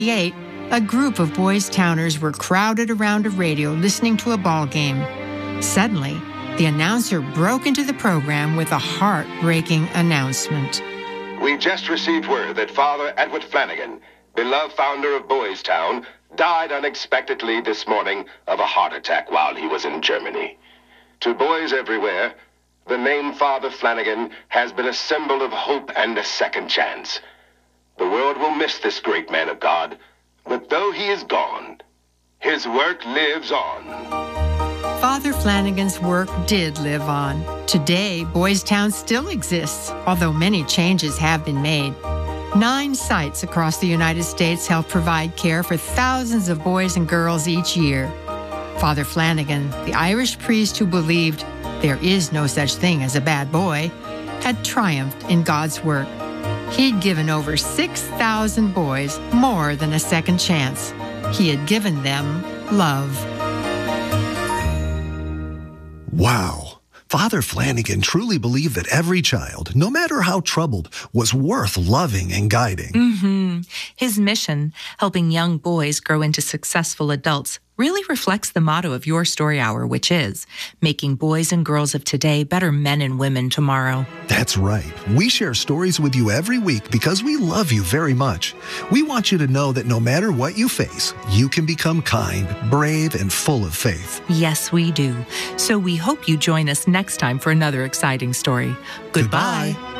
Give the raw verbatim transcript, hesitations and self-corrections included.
eighty-eight, a group of Boys Towners were crowded around a radio listening to a ball game. Suddenly, the announcer broke into the program with a heartbreaking announcement. We just received word that Father Edward Flanagan, beloved founder of Boys Town, died unexpectedly this morning of a heart attack while he was in Germany. To boys everywhere, the name Father Flanagan has been a symbol of hope and a second chance. The world will miss this great man of God, but though he is gone, his work lives on. Father Flanagan's work did live on. Today, Boys Town still exists, although many changes have been made. Nine sites across the United States help provide care for thousands of boys and girls each year. Father Flanagan, the Irish priest who believed there is no such thing as a bad boy, had triumphed in God's work. He'd given over six thousand boys more than a second chance. He had given them love. Wow. Father Flanagan truly believed that every child, no matter how troubled, was worth loving and guiding. Mm-hmm. His mission, helping young boys grow into successful adults, really reflects the motto of Your Story Hour, which is making boys and girls of today better men and women tomorrow. That's right. We share stories with you every week because we love you very much. We want you to know that no matter what you face, you can become kind, brave, and full of faith. Yes, we do. So we hope you join us next time for another exciting story. Goodbye. Goodbye.